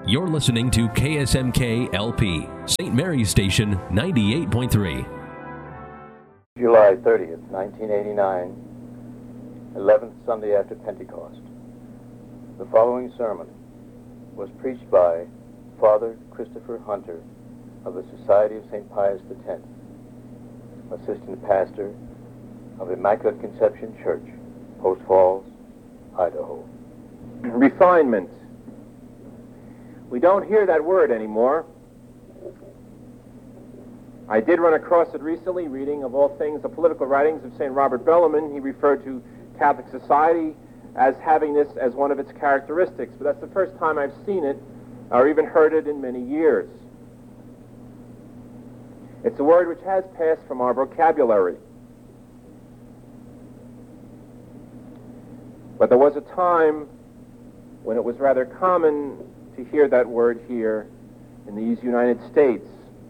You're listening to KSMK LP, St. Mary's Station 98.3. July 30th, 1989, 11th Sunday after Pentecost. The following sermon was preached by Father Christopher Hunter of the Society of St. Pius X, Assistant Pastor of Immaculate Conception Church, Post Falls, Idaho. Refinement. We don't hear that word anymore. I did run across it recently, reading, of all things, the political writings of St. Robert Bellarmine. He referred to Catholic society as having this as one of its characteristics, but that's the first time I've seen it or even heard it in many years. It's a word which has passed from our vocabulary. But there was a time when it was rather common to hear that word here in these United States.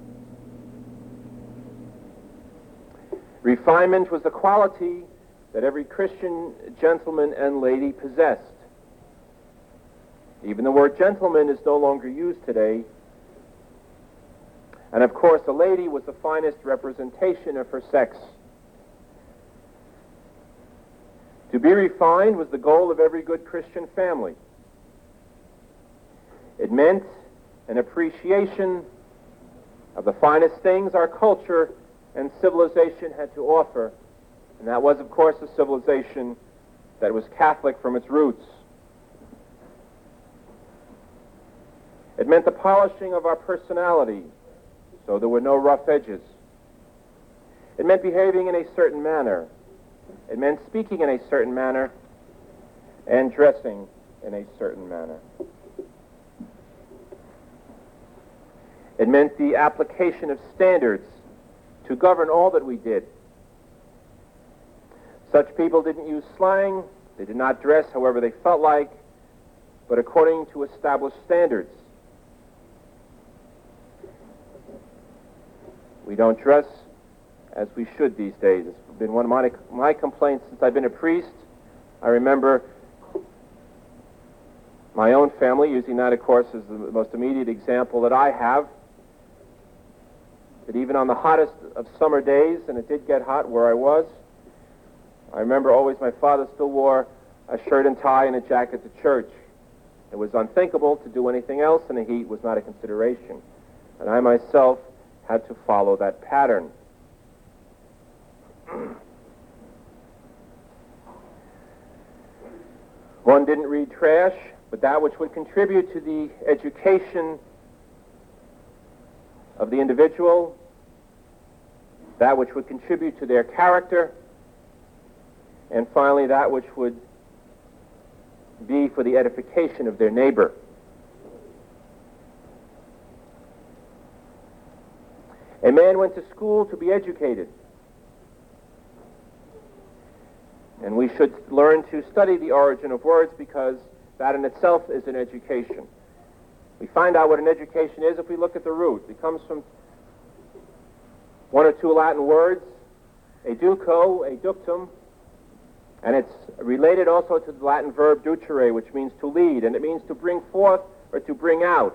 Refinement was the quality that every Christian gentleman and lady possessed. Even the word gentleman is no longer used today. And of course, a lady was the finest representation of her sex. To be refined was the goal of every good Christian family. It meant an appreciation of the finest things our culture and civilization had to offer, and that was, of course, a civilization that was Catholic from its roots. It meant the polishing of our personality, so there were no rough edges. It meant behaving in a certain manner. It meant speaking in a certain manner and dressing in a certain manner. It meant the application of standards to govern all that we did. Such people didn't use slang, they did not dress however they felt like, but according to established standards. We don't dress as we should these days. It's been one of my complaints since I've been a priest. I remember my own family, using that, of course, as the most immediate example that I have, that even on the hottest of summer days, and it did get hot where I was, I remember always my father still wore a shirt and tie and a jacket to church. It was unthinkable to do anything else, and the heat was not a consideration. And I myself had to follow that pattern. One didn't read trash, but that which would contribute to the education of the individual, that which would contribute to their character, and finally that which would be for the edification of their neighbor. A man went to school to be educated, and we should learn to study the origin of words, because that in itself is an education. We find out what an education is if we look at the root. It comes from one or two Latin words, educo, eductum, and it's related also to the Latin verb ducere, which means to lead, and it means to bring forth or to bring out.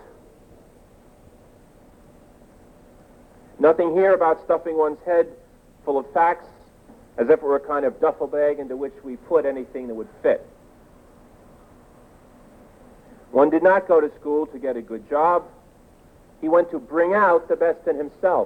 Nothing here about stuffing one's head full of facts as if it were a kind of duffel bag into which we put anything that would fit. One did not go to school to get a good job. He went to bring out the best in himself.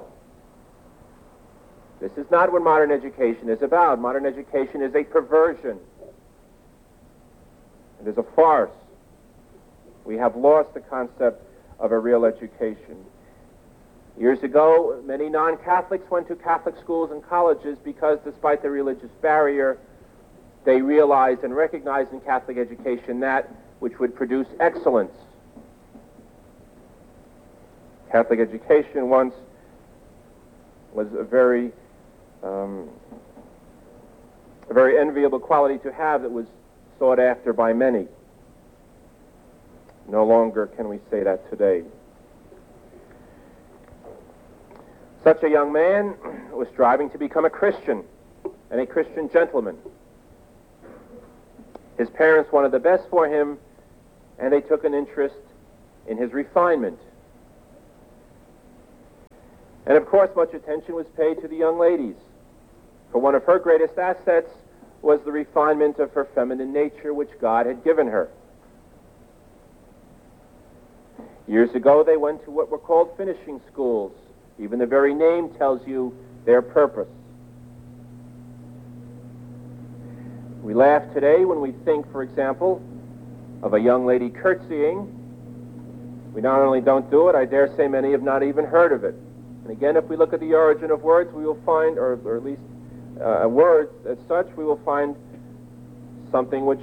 This is not what modern education is about. Modern education is a perversion. It is a farce. We have lost the concept of a real education. Years ago, many non-Catholics went to Catholic schools and colleges because, despite the religious barrier, they realized and recognized in Catholic education that which would produce excellence. Catholic education once was a very enviable quality to have that was sought after by many. No longer can we say that today. Such a young man was striving to become a Christian and a Christian gentleman. His parents wanted the best for him, and they took an interest in his refinement. And of course, much attention was paid to the young ladies, for one of her greatest assets was the refinement of her feminine nature which God had given her. Years ago, they went to what were called finishing schools. Even the very name tells you their purpose. We laugh today when we think, for example, of a young lady curtsying. We not only don't do it, I dare say many have not even heard of it. And again, if we look at the origin of words, we will find, or at least words as such, we will find something which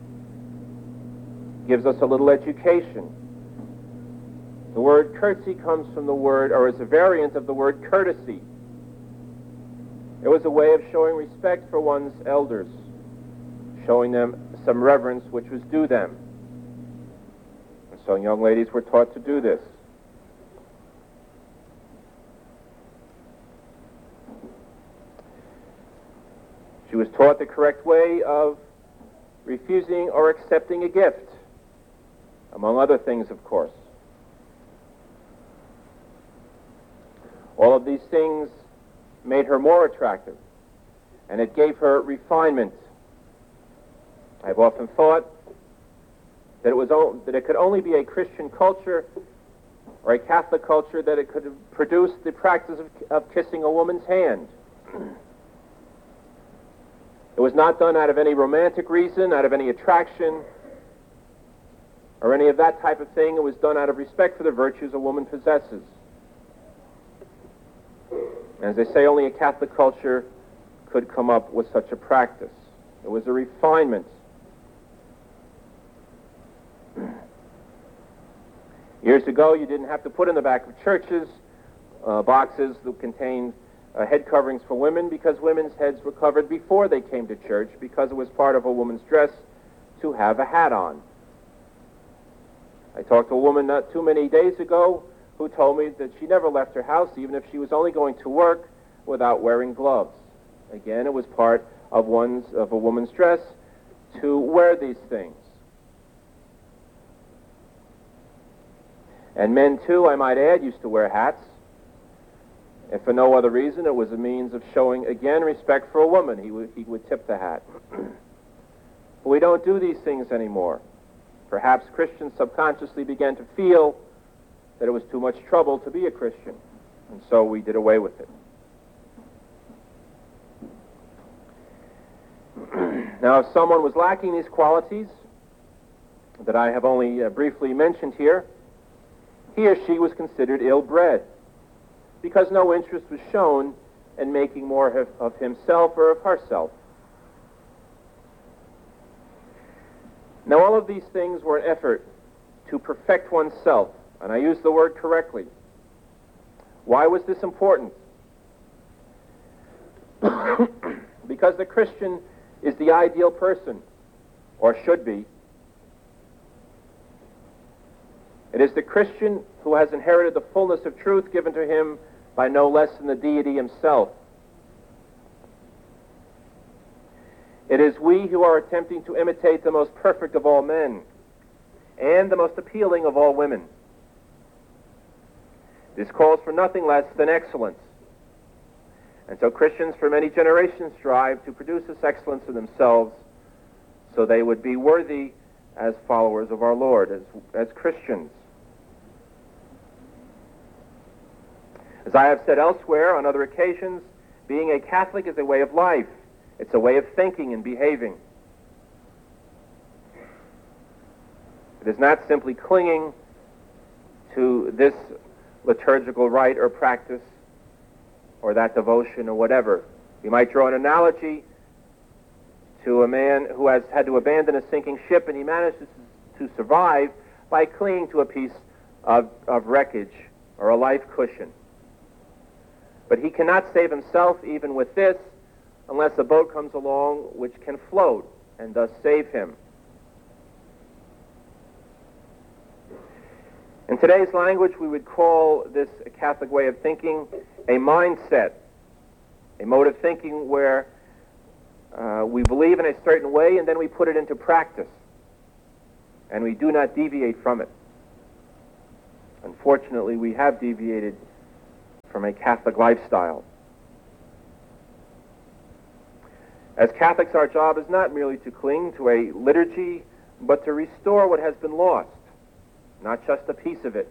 gives us a little education. The word curtsy comes from the word, or is a variant of the word courtesy. It was a way of showing respect for one's elders, showing them some reverence which was due them. And so young ladies were taught to do this. She was taught the correct way of refusing or accepting a gift, among other things, of course. All of these things made her more attractive, and it gave her refinement. I've often thought that it could only be a Christian culture or a Catholic culture that it could produce the practice of kissing a woman's hand. It was not done out of any romantic reason, out of any attraction, or any of that type of thing. It was done out of respect for the virtues a woman possesses. As they say, only a Catholic culture could come up with such a practice. It was a refinement. Years ago, you didn't have to put in the back of churches boxes that contained head coverings for women, because women's heads were covered before they came to church, because it was part of a woman's dress to have a hat on. I talked to a woman not too many days ago who told me that she never left her house, even if she was only going to work, without wearing gloves. Again, it was part of a woman's dress to wear these things. And men, too, I might add, used to wear hats. If for no other reason, it was a means of showing, again, respect for a woman. He would tip the hat. But we don't do these things anymore. Perhaps Christians subconsciously began to feel that it was too much trouble to be a Christian, and so we did away with it. Now, if someone was lacking these qualities that I have only briefly mentioned here, he or she was considered ill-bred, because no interest was shown in making more of himself or of herself. Now, all of these things were an effort to perfect oneself, and I use the word correctly. Why was this important? Because the Christian is the ideal person, or should be. It is the Christian who has inherited the fullness of truth given to him by no less than the deity himself. It is we who are attempting to imitate the most perfect of all men and the most appealing of all women. This calls for nothing less than excellence. And so Christians for many generations strive to produce this excellence in themselves so they would be worthy as followers of our Lord, as Christians. As I have said elsewhere on other occasions, being a Catholic is a way of life. It's a way of thinking and behaving. It is not simply clinging to this liturgical rite or practice or that devotion or whatever. You might draw an analogy to a man who has had to abandon a sinking ship, and he manages to survive by clinging to a piece of wreckage or a life cushion. But he cannot save himself even with this unless a boat comes along which can float and thus save him. In today's language, we would call this a Catholic way of thinking a mindset, a mode of thinking where we believe in a certain way and then we put it into practice, and we do not deviate from it. Unfortunately, we have deviated from a Catholic lifestyle. As Catholics, our job is not merely to cling to a liturgy, but to restore what has been lost, not just a piece of it.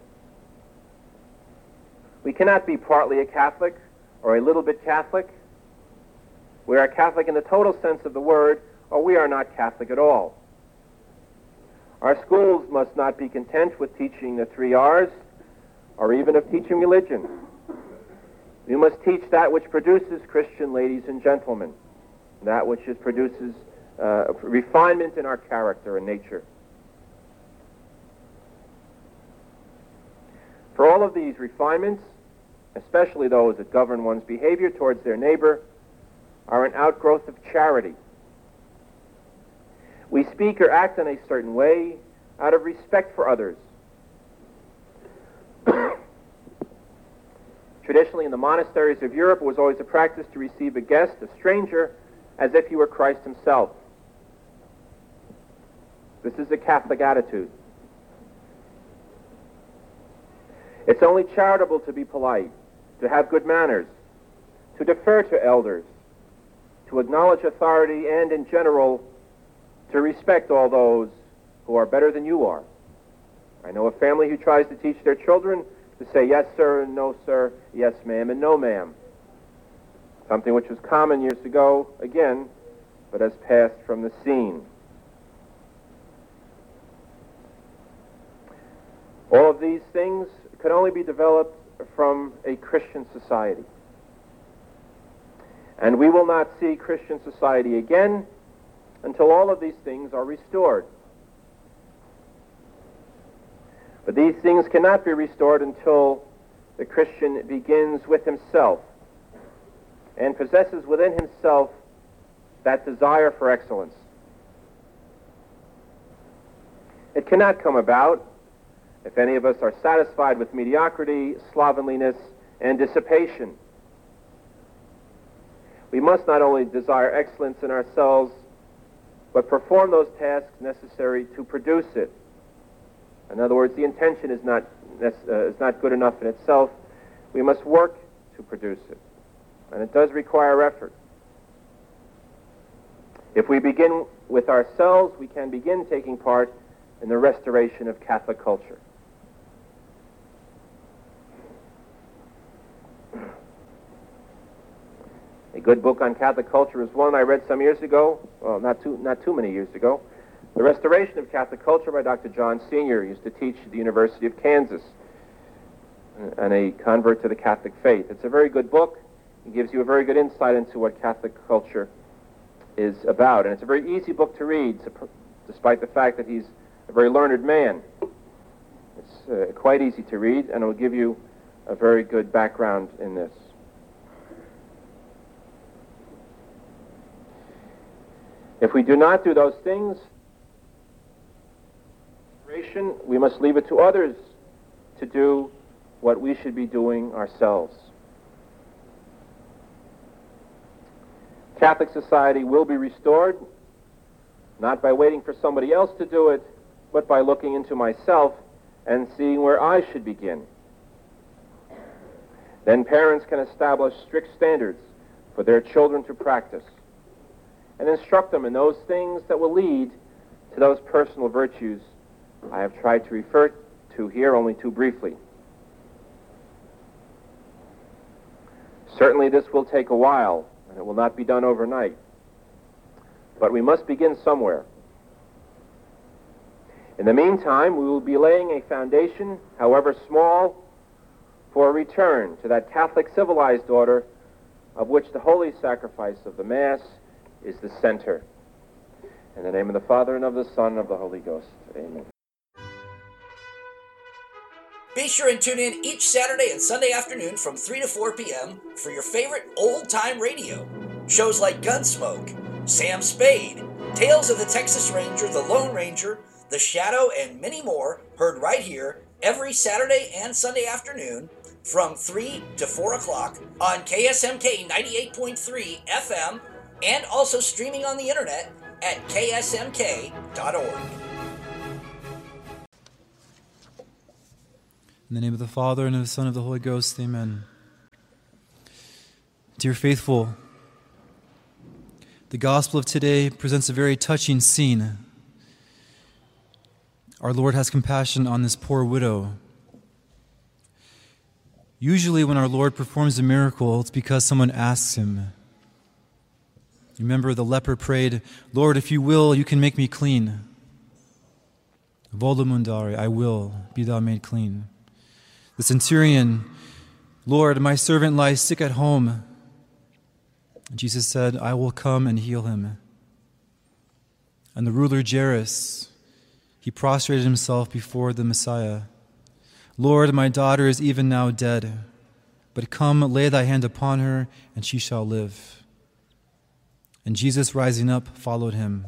We cannot be partly a Catholic or a little bit Catholic. We are Catholic in the total sense of the word, or we are not Catholic at all. Our schools must not be content with teaching the 3 R's, or even of teaching religion. We must teach that which produces Christian ladies and gentlemen, that which produces refinement in our character and nature. For all of these refinements, especially those that govern one's behavior towards their neighbor, are an outgrowth of charity. We speak or act in a certain way out of respect for others. Traditionally, in the monasteries of Europe, it was always a practice to receive a guest, a stranger, as if he were Christ himself. This is the Catholic attitude. It's only charitable to be polite, to have good manners, to defer to elders, to acknowledge authority, and, in general, to respect all those who are better than you are. I know a family who tries to teach their children to say yes, sir, and no, sir, yes, ma'am, and no, ma'am. Something which was common years ago, again, but has passed from the scene. All of these things could only be developed from a Christian society. And we will not see Christian society again until all of these things are restored. But these things cannot be restored until the Christian begins with himself and possesses within himself that desire for excellence. It cannot come about if any of us are satisfied with mediocrity, slovenliness, and dissipation. We must not only desire excellence in ourselves, but perform those tasks necessary to produce it. In other words, the intention is not good enough in itself. We must work to produce it, and it does require effort. If we begin with ourselves, we can begin taking part in the restoration of Catholic culture. A good book on Catholic culture is one I read some years ago, well, not too many years ago, The Restoration of Catholic Culture by Dr. John Senior. He used to teach at the University of Kansas and a convert to the Catholic faith. It's a very good book. It gives you a very good insight into what Catholic culture is about. And it's a very easy book to read, despite the fact that he's a very learned man. It's quite easy to read, and it will give you a very good background in this. If we do not do those things, we must leave it to others to do what we should be doing ourselves. Catholic society will be restored, not by waiting for somebody else to do it, but by looking into myself and seeing where I should begin. Then parents can establish strict standards for their children to practice and instruct them in those things that will lead to those personal virtues I have tried to refer to here only too briefly. Certainly this will take a while, and it will not be done overnight. But we must begin somewhere. In the meantime, we will be laying a foundation, however small, for a return to that Catholic civilized order of which the holy sacrifice of the Mass is the center. In the name of the Father, and of the Son, and of the Holy Ghost. Amen. Be sure and tune in each Saturday and Sunday afternoon from 3 to 4 p.m. for your favorite old-time radio. Shows like Gunsmoke, Sam Spade, Tales of the Texas Ranger, The Lone Ranger, The Shadow, and many more, heard right here every Saturday and Sunday afternoon from 3 to 4 o'clock on KSMK 98.3 FM and also streaming on the internet at ksmk.org. In the name of the Father, and of the Son, and of the Holy Ghost, amen. Dear faithful, the gospel of today presents a very touching scene. Our Lord has compassion on this poor widow. Usually when our Lord performs a miracle, it's because someone asks him. Remember, the leper prayed, "Lord, if you will, you can make me clean." Volumundare, I will, be thou made clean. The centurion, "Lord, my servant lies sick at home." Jesus said, "I will come and heal him." And the ruler Jairus, he prostrated himself before the Messiah. "Lord, my daughter is even now dead, but come, lay thy hand upon her, and she shall live." And Jesus, rising up, followed him.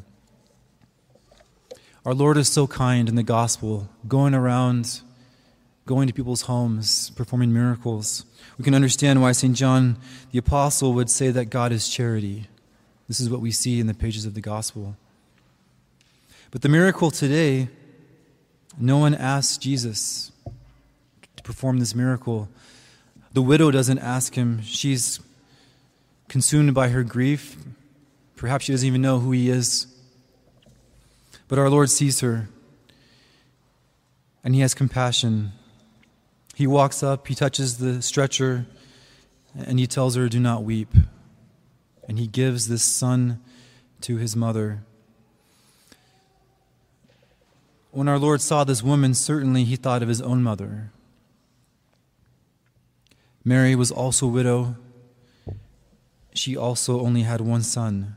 Our Lord is so kind in the gospel, going around, going to people's homes, performing miracles. We can understand why St. John the Apostle would say that God is charity. This is what we see in the pages of the gospel. But the miracle today, no one asks Jesus to perform this miracle. The widow doesn't ask him. She's consumed by her grief. Perhaps she doesn't even know who he is. But our Lord sees her, and he has compassion. He walks up, he touches the stretcher, and he tells her, "Do not weep." And he gives this son to his mother. When our Lord saw this woman, certainly he thought of his own mother. Mary was also a widow. She also only had one son.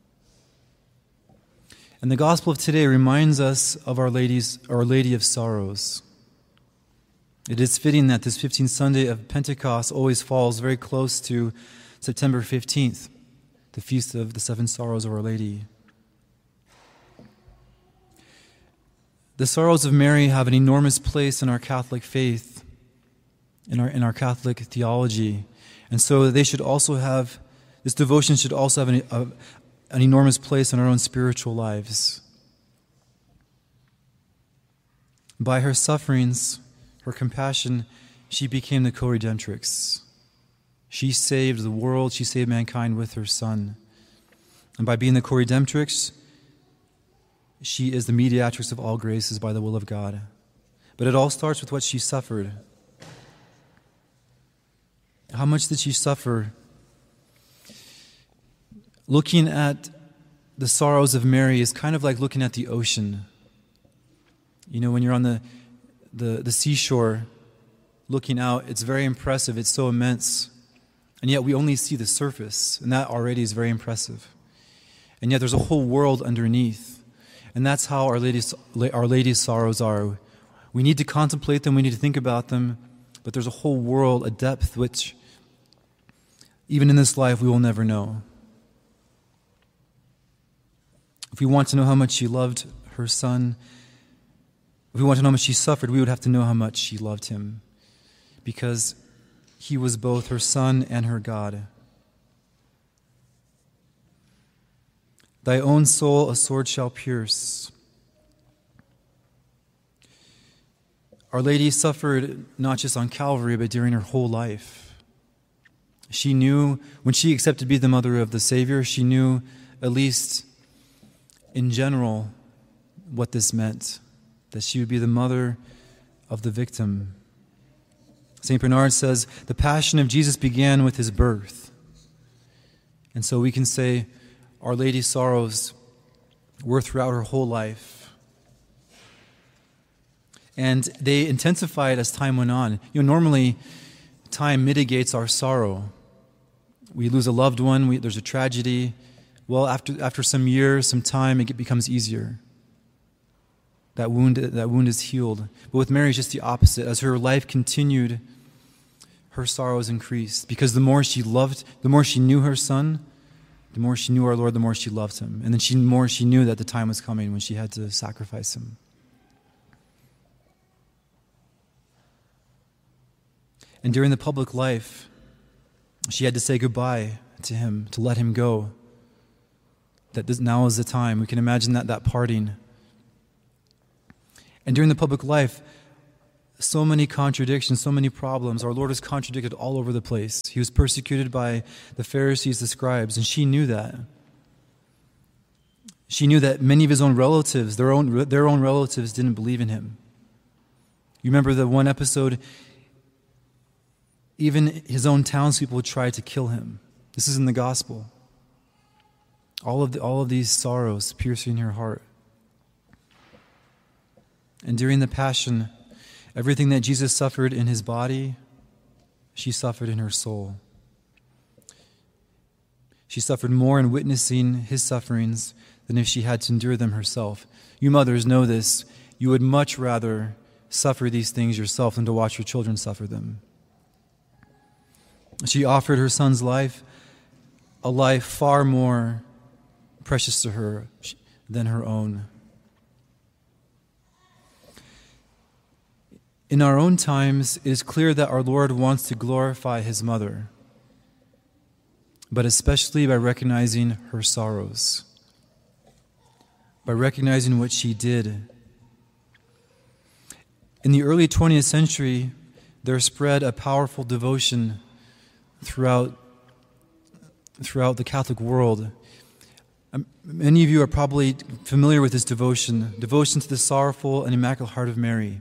And the gospel of today reminds us of Our Lady of Sorrows. It is fitting that this 15th Sunday of Pentecost always falls very close to September 15th, the Feast of the Seven Sorrows of Our Lady. The sorrows of Mary have an enormous place in our Catholic faith, in our Catholic theology. And so they should also have, this devotion should also have an enormous place in our own spiritual lives. By her sufferings, her compassion, she became the co-redemptrix. She saved the world, she saved mankind with her Son. And by being the co-redemptrix, she is the mediatrix of all graces by the will of God. But it all starts with what she suffered. How much did she suffer? Looking at the sorrows of Mary is kind of like looking at the ocean. You know, when you're on the seashore looking out, it's very impressive, it's so immense. And yet we only see the surface, and that already is very impressive. And yet there's a whole world underneath. And that's how Our Lady's sorrows are. We need to contemplate them, we need to think about them, but there's a whole world, a depth which even in this life we will never know. If we want to know how much she loved her Son, if we want to know how much she suffered, we would have to know how much she loved him, because he was both her Son and her God. Thy own soul a sword shall pierce. Our Lady suffered not just on Calvary, but during her whole life. She knew, when she accepted to be the mother of the Savior, she knew, at least in general, what this meant, that she would be the mother of the victim. St. Bernard says, the passion of Jesus began with his birth. And so we can say Our Lady's sorrows were throughout her whole life. And they intensified as time went on. You know, normally time mitigates our sorrow. We lose a loved one, there's a tragedy. Well, after some years, some time, it becomes easier. That wound is healed. But with Mary, it's just the opposite. As her life continued, her sorrows increased. Because the more she loved, the more she knew her Son, the more she knew our Lord, the more she loved him. And then the more she knew that the time was coming when she had to sacrifice him. And during the public life, she had to say goodbye to him, to let him go. That now is the time. We can imagine that parting. And during the public life, so many contradictions, so many problems. Our Lord was contradicted all over the place. He was persecuted by the Pharisees, the scribes, and she knew that. She knew that many of his own relatives, their own relatives, didn't believe in him. You remember the one episode, even his own townspeople tried to kill him. This is in the gospel. All of these sorrows piercing her heart. And during the Passion, everything that Jesus suffered in his body, she suffered in her soul. She suffered more in witnessing his sufferings than if she had to endure them herself. You mothers know this. You would much rather suffer these things yourself than to watch your children suffer them. She offered her son's life, a life far more precious to her than her own. In our own times, it is clear that our Lord wants to glorify his mother, but especially by recognizing her sorrows, by recognizing what she did. In the early 20th century, there spread a powerful devotion throughout the Catholic world. Many of you are probably familiar with this devotion to the sorrowful and Immaculate Heart of Mary.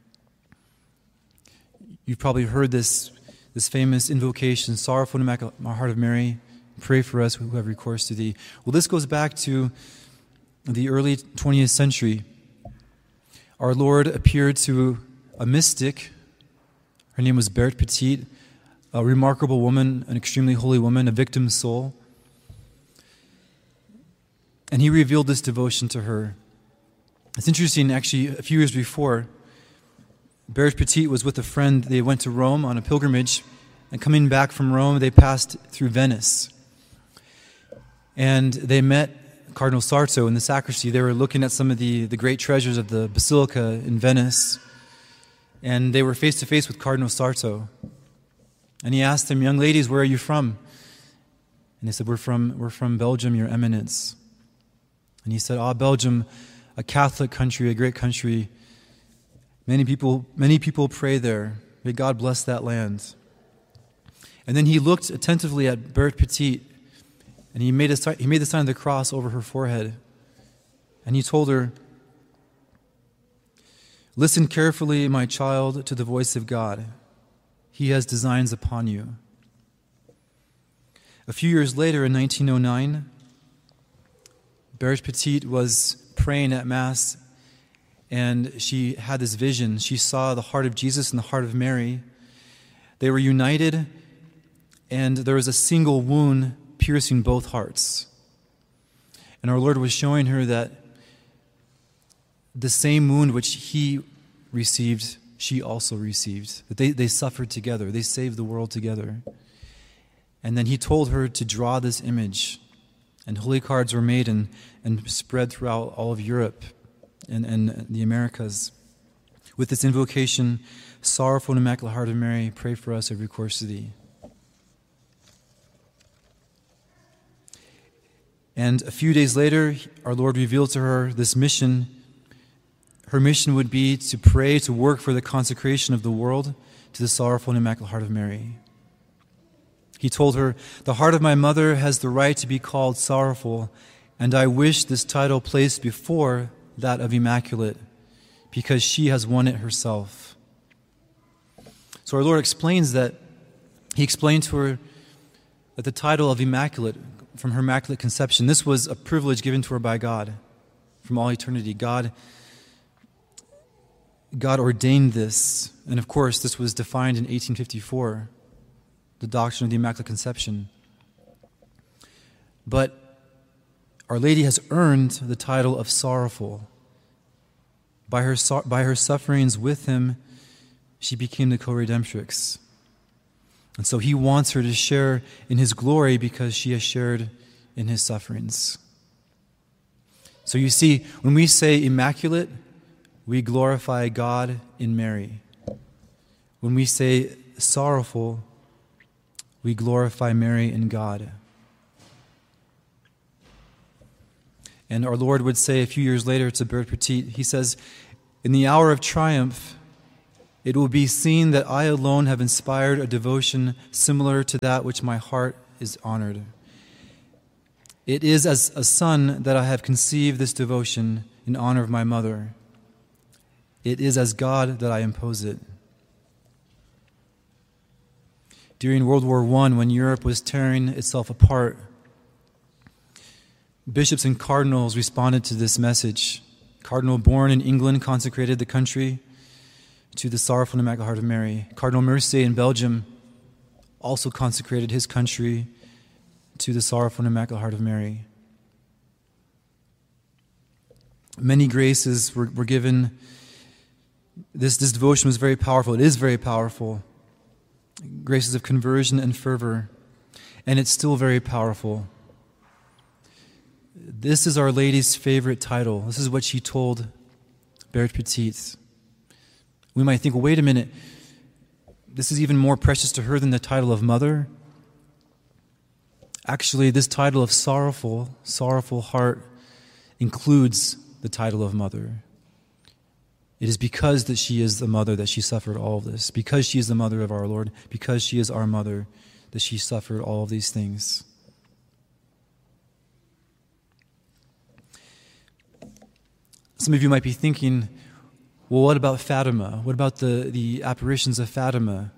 You've probably heard this famous invocation, Sorrowful and Immaculate Heart of Mary, pray for us who have recourse to thee. Well, this goes back to the early 20th century. Our Lord appeared to a mystic. Her name was Berthe Petit, a remarkable woman, an extremely holy woman, a victim soul. And he revealed this devotion to her. It's interesting, actually, a few years before, Berthe Petit was with a friend. They went to Rome on a pilgrimage, and coming back from Rome, they passed through Venice. And they met Cardinal Sarto in the sacristy. They were looking at some of the great treasures of the Basilica in Venice, and they were face to face with Cardinal Sarto. And he asked them, "Young ladies, where are you from?" And they said, We're from Belgium, Your Eminence." And he said, Belgium, a Catholic country, a great country. Many people pray there. May God bless that land." And then he looked attentively at Berthe Petit, and he made the sign of the cross over her forehead. And he told her, "Listen carefully, my child, to the voice of God. He has designs upon you." A few years later, in 1909, Berthe Petit was praying at Mass, and she had this vision. She saw the heart of Jesus and the heart of Mary. They were united, and there was a single wound piercing both hearts. And our Lord was showing her that the same wound which he received, she also received. That they suffered together. They saved the world together. And then he told her to draw this image. And holy cards were made and spread throughout all of Europe and the Americas with this invocation, "Sorrowful and Immaculate Heart of Mary, pray for us every recourse to thee." And a few days later, our Lord revealed to her this mission. Her mission would be to pray, to work for the consecration of the world to the Sorrowful and Immaculate Heart of Mary. He told her, "The heart of my mother has the right to be called sorrowful, and I wish this title placed before that of Immaculate, because she has won it herself." So our Lord explains that, he explained to her that the title of Immaculate, from her Immaculate Conception, this was a privilege given to her by God from all eternity. God ordained this, and of course this was defined in 1854, the doctrine of the Immaculate Conception. But Our Lady has earned the title of sorrowful. By her sufferings with him, she became the co-redemptrix. And so he wants her to share in his glory because she has shared in his sufferings. So you see, when we say immaculate, we glorify God in Mary. When we say sorrowful, we glorify Mary in God. And our Lord would say a few years later to Berthe Petit, he says, "In the hour of triumph, it will be seen that I alone have inspired a devotion similar to that which my heart is honored. It is as a son that I have conceived this devotion in honor of my mother. It is as God that I impose it. During World War I, when Europe was tearing itself apart, bishops and cardinals responded to this message. Cardinal Bourne in England consecrated the country to the Sorrowful and Immaculate Heart of Mary. Cardinal Mercier in Belgium also consecrated his country to the Sorrowful and Immaculate Heart of Mary. Many graces were given. This devotion was very powerful. It is very powerful. Graces of conversion and fervor. And it's still very powerful. This is Our Lady's favorite title. This is what she told Berthe Petit. We might think, well, wait a minute. This is even more precious to her than the title of mother. Actually, this title of sorrowful heart includes the title of mother. It is because that she is the mother that she suffered all of this. Because she is the mother of our Lord, because she is our mother, that she suffered all of these things. Some of you might be thinking, well, what about Fatima? What about the apparitions of Fatima?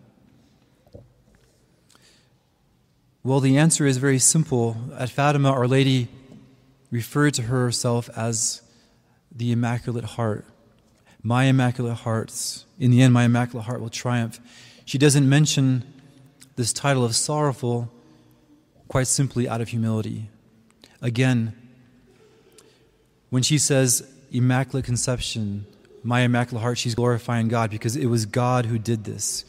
Well, the answer is very simple. At Fatima, Our Lady referred to herself as the Immaculate Heart. My Immaculate Heart. In the end, my Immaculate Heart will triumph. She doesn't mention this title of sorrowful quite simply out of humility. Again, when she says Immaculate Conception, my Immaculate Heart, she's glorifying God because it was God who did this.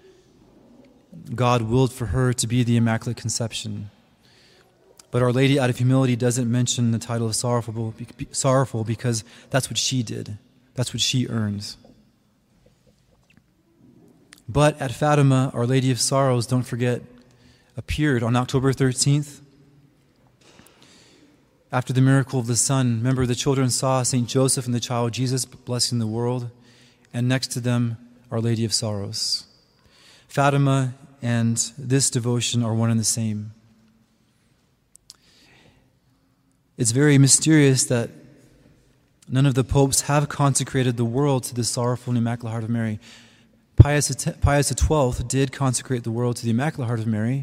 God willed for her to be the Immaculate Conception. But Our Lady, out of humility, doesn't mention the title of sorrowful because that's what she did. That's what she earned. But at Fatima, Our Lady of Sorrows, don't forget, appeared on October 13th. After the miracle of the sun, remember the children saw St. Joseph and the child Jesus blessing the world, and next to them, Our Lady of Sorrows. Fatima and this devotion are one and the same. It's very mysterious that none of the popes have consecrated the world to the Sorrowful and Immaculate Heart of Mary. Pius XII did consecrate the world to the Immaculate Heart of Mary.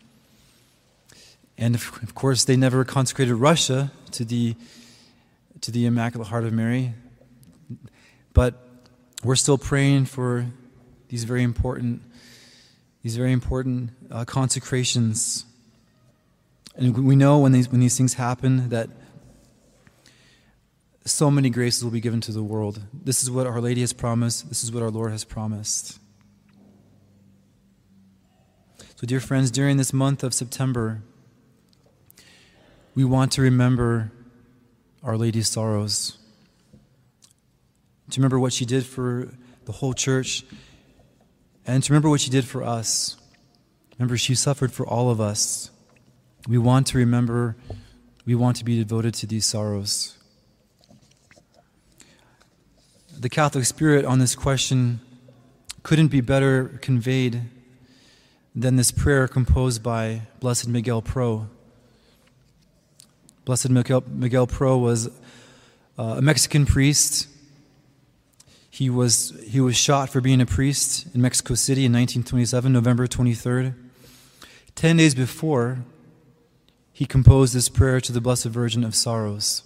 And of course, they never consecrated Russia to the Immaculate Heart of Mary. But we're still praying for these very important consecrations. And we know when these things happen that so many graces will be given to the world. This is what Our Lady has promised. This is what our Lord has promised. So, dear friends, during this month of September, we want to remember Our Lady's sorrows. To remember what she did for the whole church, and to remember what she did for us. Remember, she suffered for all of us. We want to remember, we want to be devoted to these sorrows. The Catholic spirit on this question couldn't be better conveyed than this prayer composed by Blessed Miguel Pro. Blessed Miguel Pro was a Mexican priest. He was shot for being a priest in Mexico City in 1927, November 23rd. 10 days before, he composed this prayer to the Blessed Virgin of Sorrows.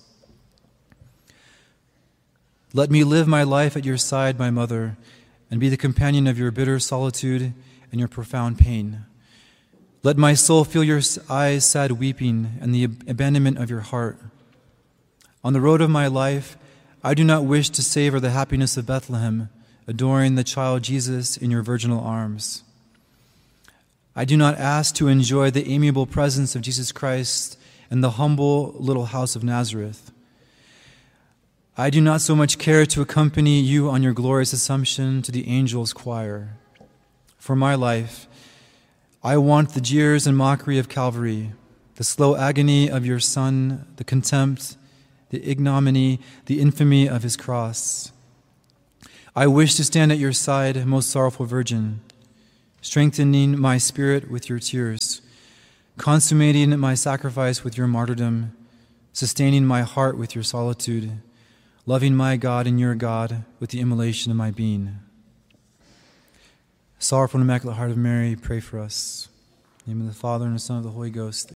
Let me live my life at your side, my mother, and be the companion of your bitter solitude and your profound pain. Let my soul feel your eyes' sad weeping and the abandonment of your heart. On the road of my life, I do not wish to savor the happiness of Bethlehem, adoring the child Jesus in your virginal arms. I do not ask to enjoy the amiable presence of Jesus Christ in the humble little house of Nazareth. I do not so much care to accompany you on your glorious Assumption to the angels' choir. For my life, I want the jeers and mockery of Calvary, the slow agony of your Son, the contempt, the ignominy, the infamy of his cross. I wish to stand at your side, most sorrowful Virgin, strengthening my spirit with your tears, consummating my sacrifice with your martyrdom, sustaining my heart with your solitude, loving my God and your God with the immolation of my being. Sorrowful and Immaculate Heart of Mary, pray for us. In the name of the Father, and the Son, and of the Holy Ghost.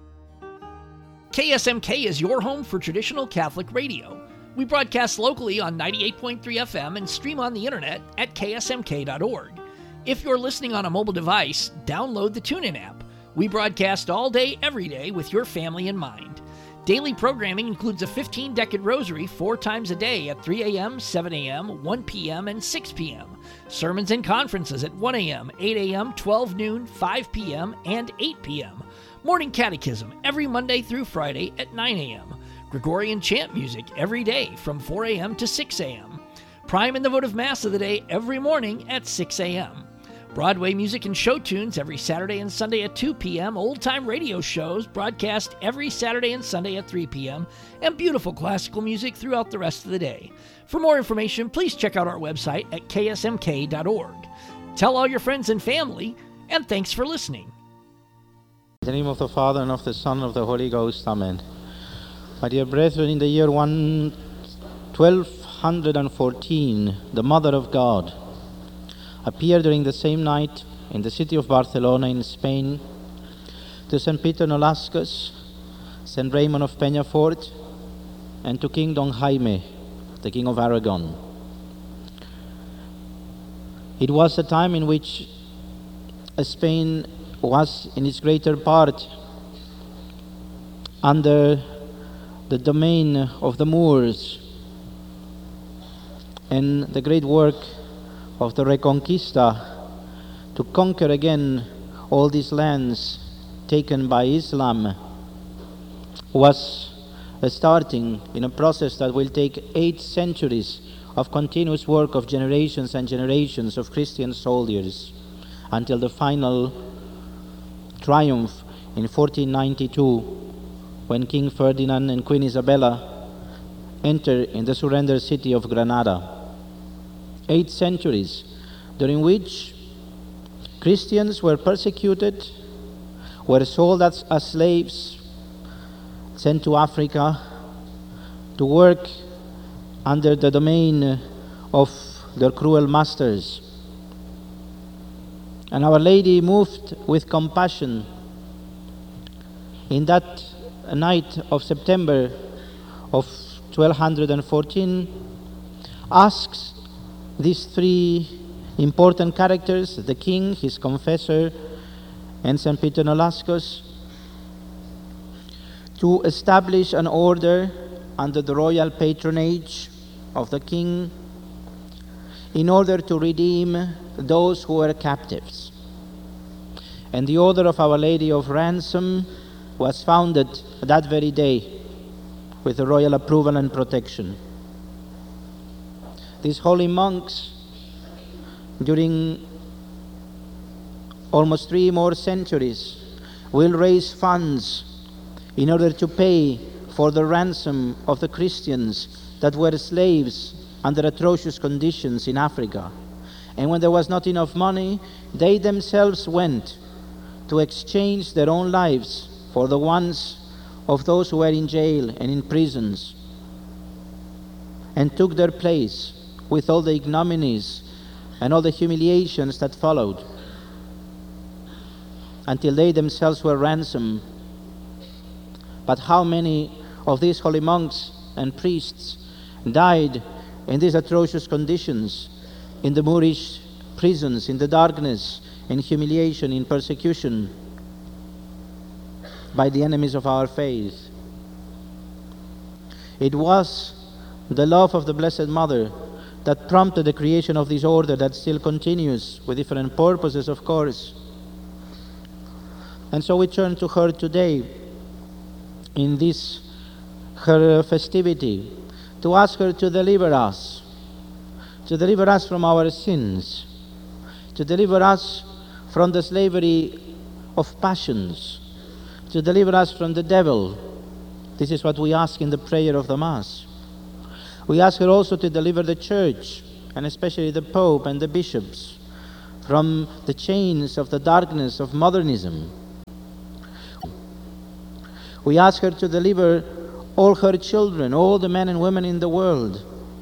KSMK is your home for traditional Catholic radio. We broadcast locally on 98.3 FM and stream on the internet at ksmk.org. If you're listening on a mobile device, download the TuneIn app. We broadcast all day, every day with your family in mind. Daily programming includes a 15-decade rosary 4 times a day at 3 a.m., 7 a.m., 1 p.m., and 6 p.m. Sermons and conferences at 1 a.m., 8 a.m., 12 noon, 5 p.m., and 8 p.m. Morning catechism every Monday through Friday at 9 a.m. Gregorian chant music every day from 4 a.m. to 6 a.m. Prime and the votive Mass of the day every morning at 6 a.m. Broadway music and show tunes every Saturday and Sunday at 2 p.m. Old-time radio shows broadcast every Saturday and Sunday at 3 p.m. And beautiful classical music throughout the rest of the day. For more information, please check out our website at ksmk.org. Tell all your friends and family, and thanks for listening. In the name of the Father, and of the Son, and of the Holy Ghost. Amen. My dear brethren, in the year 1214, the Mother of God appeared during the same night in the city of Barcelona in Spain to St. Peter Nolascos, St. Raymond of Peñafort, and to King Don Jaime, the King of Aragon. It was a time in which Spain was in its greater part under the domain of the Moors, and the great work of the Reconquista to conquer again all these lands taken by Islam was starting in a process that will take 8 centuries of continuous work of generations and generations of Christian soldiers until the final triumph in 1492, when King Ferdinand and Queen Isabella enter in the surrendered city of Granada. 8 centuries during which Christians were persecuted, were sold as slaves, sent to Africa to work under the domain of their cruel masters. And Our Lady, moved with compassion, in that night of September of 1214, asks these 3 important characters, the king, his confessor, and St. Peter Nolascos, to establish an order under the royal patronage of the king in order to redeem those who were captives. And the Order of Our Lady of Ransom was founded that very day with the royal approval and protection. These holy monks, during almost 3 more centuries, will raise funds in order to pay for the ransom of the Christians that were slaves under atrocious conditions in Africa. And when there was not enough money, they themselves went to exchange their own lives for the ones of those who were in jail and in prisons, and took their place with all the ignominies and all the humiliations that followed, until they themselves were ransomed. But how many of these holy monks and priests died in these atrocious conditions, in the Moorish prisons, in the darkness, in humiliation, in persecution, by the enemies of our faith? It was the love of the Blessed Mother that prompted the creation of this order that still continues with different purposes, of course. And so we turn to her today in this her festivity to ask her to deliver us from our sins, to deliver us from the slavery of passions, to deliver us from the devil. This is what we ask in the prayer of the Mass. We ask her also to deliver the Church and especially the Pope and the bishops, from the chains of the darkness of modernism. We ask her to deliver all her children, all the men and women in the world,